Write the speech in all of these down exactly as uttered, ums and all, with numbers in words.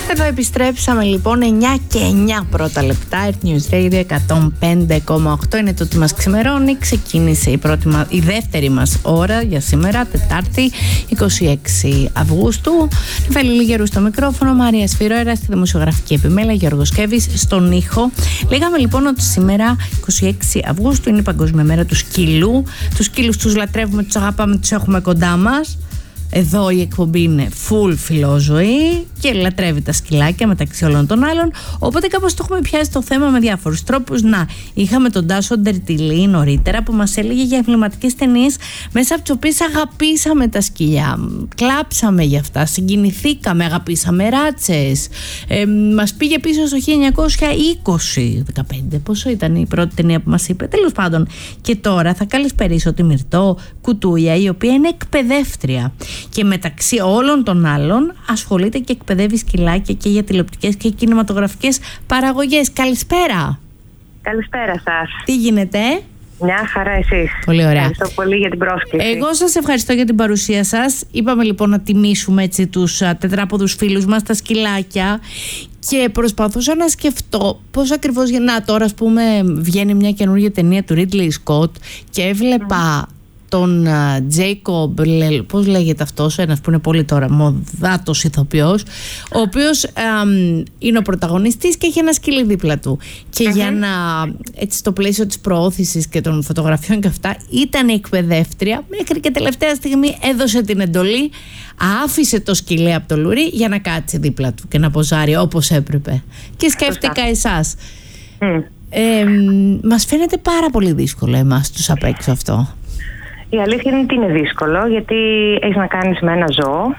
Εδώ επιστρέψαμε λοιπόν, εννιά και εννιά πρώτα λεπτά. Earth News Radio εκατόν πέντε κόμμα οκτώ είναι το τι μας ξημερώνει. Ξεκίνησε η, πρώτη, η δεύτερη μας ώρα για σήμερα, Τετάρτη είκοσι έξι Αυγούστου. Νεφέλη Λιγερού στο μικρόφωνο, Μαρία Σφυρόερα στη δημοσιογραφική επιμέλεια, Γιώργος Κέβης στον ήχο. Λέγαμε λοιπόν ότι σήμερα είκοσι έξι Αυγούστου είναι η Παγκόσμια Μέρα του Σκύλου. Τους σκύλους τους λατρεύουμε, τους αγαπάμε, τους έχουμε κοντά μας. Εδώ η εκπομπή είναι full φιλόζωη και λατρεύει τα σκυλάκια μεταξύ όλων των άλλων. Οπότε κάπως το έχουμε πιάσει το θέμα με διάφορους τρόπους. Να, είχαμε τον Τάσο Ντερτιλή νωρίτερα που μας έλεγε για εμβληματικές ταινίες μέσα από τις οποίες αγαπήσαμε τα σκυλιά. Κλάψαμε για αυτά, συγκινηθήκαμε, αγαπήσαμε ράτσες. Ε, μας πήγε πίσω στο χίλια εννιακόσια είκοσι δεκαπέντε. Πόσο ήταν η πρώτη ταινία που μας είπε. Τέλος πάντων. Και τώρα θα καλησπερίσω τη Μυρτώ Κουτούια, η οποία είναι εκπαιδεύτρια. Και μεταξύ όλων των άλλων ασχολείται και εκπαιδεύει σκυλάκια και για τηλεοπτικές και κινηματογραφικές παραγωγές. Καλησπέρα. Καλησπέρα σας. Τι γίνεται? Μια χαρά, εσείς? Πολύ ωραία. Ευχαριστώ πολύ για την πρόσκληση. Εγώ σας ευχαριστώ για την παρουσία σας. Είπαμε λοιπόν να τιμήσουμε έτσι τους α, τετράποδους φίλους μας, τα σκυλάκια. Και προσπαθούσα να σκεφτώ πώς ακριβώς. Να, τώρα ας πούμε βγαίνει μια καινούργια ταινία του Ridley Scott και έβλεπα mm. τον Τζέικομπ, uh, πώς λέγεται αυτός, ένας που είναι πολύ τώρα μοδάτος ηθοποιός, ο οποίος um, είναι ο πρωταγωνιστής και έχει ένα σκύλι δίπλα του. Και uh-huh. για να, έτσι στο πλαίσιο της προώθησης και των φωτογραφιών και αυτά, ήταν η εκπαιδεύτρια, μέχρι και τελευταία στιγμή έδωσε την εντολή, άφησε το σκυλί από το λουρί για να κάτσει δίπλα του και να ποζάρει όπως έπρεπε. Και σκέφτηκα εσάς. Mm. Ε, μας φαίνεται πάρα πολύ δύσκολο εμάς τους απ' έξω αυτό. Η αλήθεια είναι ότι είναι δύσκολο, γιατί έχεις να κάνεις με ένα ζώο,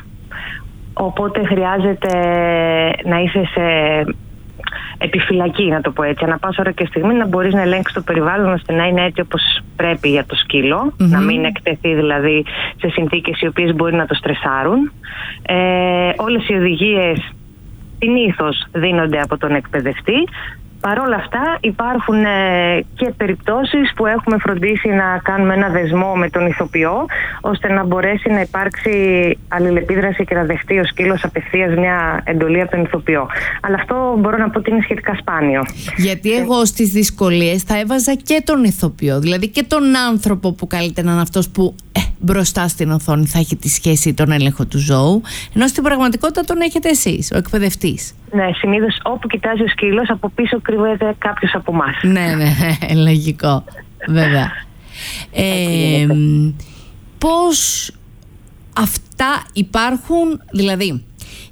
οπότε χρειάζεται να είσαι σε επιφυλακή, να το πω έτσι, ανά πάσα ώρα και στιγμή να μπορείς να ελέγξεις το περιβάλλον ώστε να είναι έτσι όπως πρέπει για το σκύλο, mm-hmm. να μην εκτεθεί δηλαδή σε συνθήκες οι οποίες μπορεί να το στρεσάρουν. Ε, όλες οι οδηγίες συνήθως δίνονται από τον εκπαιδευτή. Παρ' όλα αυτά υπάρχουν ε, και περιπτώσεις που έχουμε φροντίσει να κάνουμε ένα δεσμό με τον ηθοποιό, ώστε να μπορέσει να υπάρξει αλληλεπίδραση και να δεχτεί ο σκύλος απευθείας μια εντολή από τον ηθοποιό. Αλλά αυτό μπορώ να πω ότι είναι σχετικά σπάνιο. Γιατί εγώ στις δυσκολίες θα έβαζα και τον ηθοποιό, δηλαδή και τον άνθρωπο που καλείται να είναι αυτός που ε, μπροστά στην οθόνη θα έχει τη σχέση ή τον έλεγχο του ζώου, ενώ στην πραγματικότητα τον έχετε εσείς, ο εκπαιδευτής. Ναι, συνήθως όπου κοιτάζει ο σκύλος, από πίσω κρύβεται κάποιος από εμάς. Ναι, ναι, λογικό, βέβαια. ε, πώς αυτά υπάρχουν, δηλαδή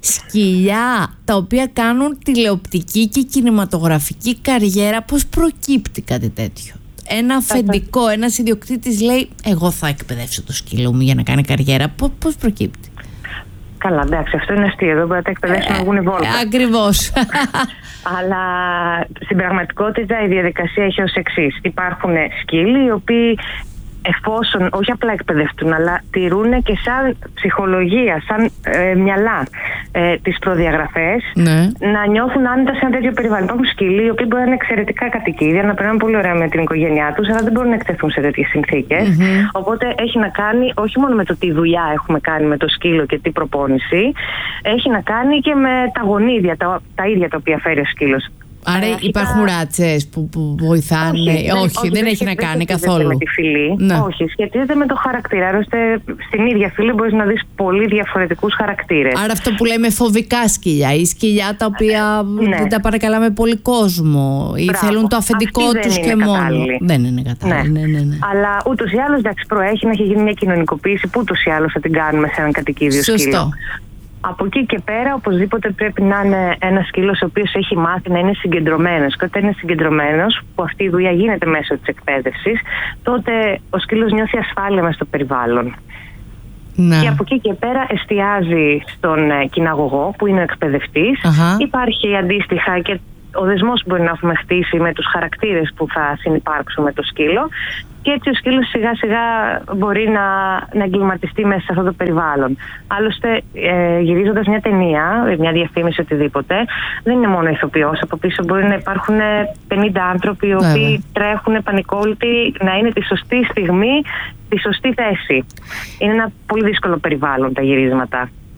σκυλιά τα οποία κάνουν τηλεοπτική και κινηματογραφική καριέρα, πώς προκύπτει κάτι τέτοιο? Ένα αφεντικό, ένας ιδιοκτήτης λέει εγώ θα εκπαιδεύσω το σκύλο μου για να κάνει καριέρα. Πώς, πώς προκύπτει? Καλά, εντάξει, αυτό είναι αστείο. Εδώ μπορεί να τα εκπαιδεύσουν να βγουν βόλτα. Ακριβώς. Αλλά στην πραγματικότητα η διαδικασία έχει ως εξής. Υπάρχουν σκύλοι οι οποίοι, εφόσον όχι απλά εκπαιδευτούν, αλλά τηρούν και σαν ψυχολογία, σαν ε, μυαλά ε, τις προδιαγραφές, ναι. να νιώθουν άνετα σε ένα τέτοιο περιβάλλον. Υπάρχουν σκύλοι οι οποίοι μπορεί να είναι εξαιρετικά κατοικίδια, να περνάνε πολύ ωραία με την οικογένειά τους, αλλά δεν μπορούν να εκτεθούν σε τέτοιες συνθήκες. Mm-hmm. Οπότε έχει να κάνει όχι μόνο με το τι δουλειά έχουμε κάνει με το σκύλο και τι προπόνηση, έχει να κάνει και με τα γονίδια, τα, τα ίδια τα οποία φέρει ο σκύλος. Άρα ε, υπάρχουν τα... ράτσες που, που βοηθάνε? Όχι, όχι, όχι, όχι δεν, δεν έχει να κάνει καθόλου. Με τη φυλή. Ναι. Όχι, σχετίζεται με το χαρακτήρα. Άρα στην ίδια φυλή μπορείς να δεις πολύ διαφορετικούς χαρακτήρες. Άρα αυτό που λέμε φοβικά σκυλιά, ή σκυλιά τα οποία ναι. δεν τα παρακαλάμε πολύ κόσμο ή Μπράβο. θέλουν το αφεντικό τους και μόνο. Κατάλληλη. Δεν είναι κατάλληλη. Ναι. Ναι, ναι, ναι. Αλλά ούτως ή άλλως εντάξει, προέχει να έχει γίνει μια κοινωνικοποίηση που ούτως ή άλλως θα την κάνουμε σε έναν κατοικίδιο σκύλο. Από εκεί και πέρα, οπωσδήποτε πρέπει να είναι ένας σκύλος ο οποίος έχει μάθει να είναι συγκεντρωμένος. Και όταν είναι συγκεντρωμένος, που αυτή η δουλειά γίνεται μέσω της εκπαίδευσης, τότε ο σκύλος νιώθει ασφάλεια μες στο περιβάλλον. Να. Και από εκεί και πέρα εστιάζει στον κυναγωγό, που είναι ο εκπαιδευτής. Uh-huh. Υπάρχει αντίστοιχα και ο δεσμός που μπορεί να έχουμε χτίσει με τους χαρακτήρες που θα συνυπάρξουν με το σκύλο. Και έτσι ο σκύλος σιγά σιγά μπορεί να, να εγκληματιστεί μέσα σε αυτό το περιβάλλον. Άλλωστε, ε, γυρίζοντας μια ταινία, μια διαφήμιση, οτιδήποτε, δεν είναι μόνο ηθοποιός. Από πίσω μπορεί να υπάρχουν πενήντα άνθρωποι οι οποίοι Βέβαια. τρέχουν πανικόλυτοι να είναι τη σωστή στιγμή, τη σωστή θέση. Είναι ένα πολύ δύσκολο περιβάλλον τα γυρίσματα.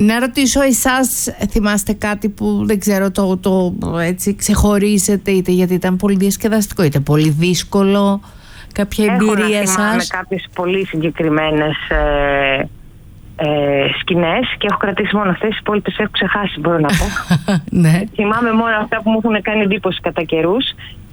Να ρωτήσω, εσάς θυμάστε κάτι που δεν ξέρω, το, το έτσι ξεχωρίζετε, είτε γιατί ήταν πολύ διασκεδαστικό είτε πολύ δύσκολο, κάποια εμπειρία σας? Έχω να θυμάμαι κάποιες πολύ συγκεκριμένες ε, ε, σκηνές και έχω κρατήσει μόνο αυτές, τις υπόλοιπες έχω ξεχάσει, μπορώ να πω. Ναι. Θυμάμαι μόνο αυτά που μου έχουν κάνει εντύπωση κατά καιρούς.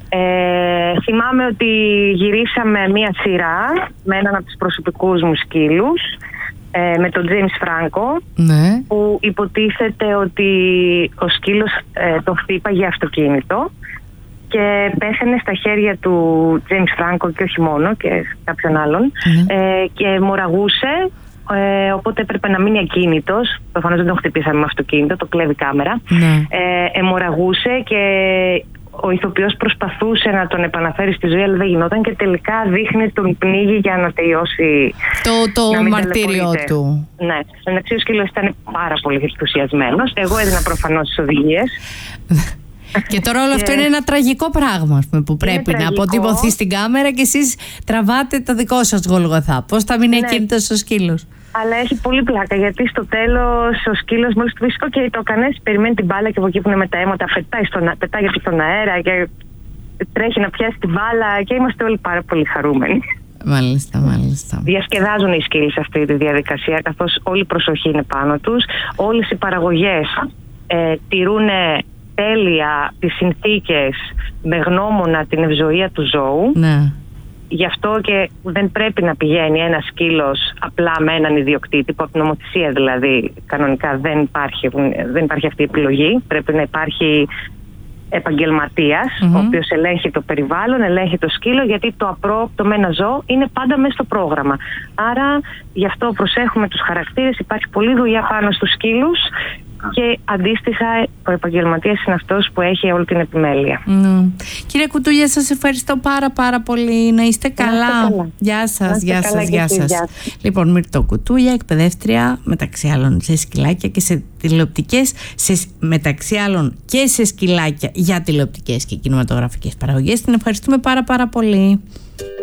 Ε, θυμάμαι ότι γυρίσαμε μία σειρά με έναν από τους προσωπικούς μου σκύλους, ε, με τον James Franco, ναι. που υποτίθεται ότι ο σκύλος ε, το χτύπαγε αυτοκίνητο και πέθανε στα χέρια του James Franco και όχι μόνο, και κάποιον άλλον, ναι. ε, και μοραγούσε, ε, οπότε έπρεπε να μείνει ακίνητος. Προφανώς δεν τον χτυπήσαμε με αυτοκίνητο, το κλέβει κάμερα. Ναι. ε, ε, μοραγούσε και ο ηθοποιός προσπαθούσε να τον επαναφέρει στη ζωή, αλλά δεν γινόταν, και τελικά δείχνει τον πνίγει για να τελειώσει το, το μαρτύριό του. Ναι, εντάξει, ο σκύλος ήταν πάρα πολύ ενθουσιασμένος. Εγώ έδινα προφανώς τις οδηγίες. Και τώρα όλο αυτό είναι ένα τραγικό πράγμα, που πρέπει να αποτυπωθεί στην κάμερα και εσείς τραβάτε το δικό σας Γολγοθά. Πώς θα μείνει ακίνητος ο σκύλος? Αλλά έχει πολύ πλάκα, γιατί στο τέλος ο σκύλος μόλις του βρίσκω και το κανές περιμένει την μπάλα, και από εκεί που είναι με τα αίματα πετάει στον, πετάγεται στον αέρα και τρέχει να πιάσει την μπάλα, και είμαστε όλοι πάρα πολύ χαρούμενοι. Μάλιστα, μάλιστα. Διασκεδάζουν οι σκύλοι σε αυτή τη διαδικασία, καθώς όλη η προσοχή είναι πάνω τους. Όλες οι παραγωγές ε, τηρούν τέλεια τις συνθήκες με γνώμονα την ευζοία του ζώου. Ναι. Γι' αυτό και δεν πρέπει να πηγαίνει ένας σκύλος απλά με έναν ιδιοκτήτη, που από την νομοθεσία δηλαδή κανονικά δεν υπάρχει, δεν υπάρχει αυτή η επιλογή. Πρέπει να υπάρχει επαγγελματίας, mm-hmm. ο οποίος ελέγχει το περιβάλλον, ελέγχει το σκύλο, γιατί το απρόοπτο με ένα ζώο είναι πάντα μέσα στο πρόγραμμα. Άρα γι' αυτό προσέχουμε τους χαρακτήρες, υπάρχει πολλή δουλειά πάνω στους σκύλους, και αντίστοιχα ο επαγγελματίας είναι αυτός που έχει όλη την επιμέλεια. Mm. Κύριε Κουτούλια, σας ευχαριστώ πάρα πάρα πολύ. Να είστε καλά. καλά. Γεια σας, γεια σας, γεια σας. Γεια. Λοιπόν, Μυρτώ Κουτούλια, εκπαιδεύτρια μεταξύ άλλων σε σκυλάκια και σε τηλεοπτικές, σε, μεταξύ άλλων και σε σκυλάκια για τηλεοπτικές και κινηματογραφικές παραγωγές. Την ευχαριστούμε πάρα πάρα πολύ.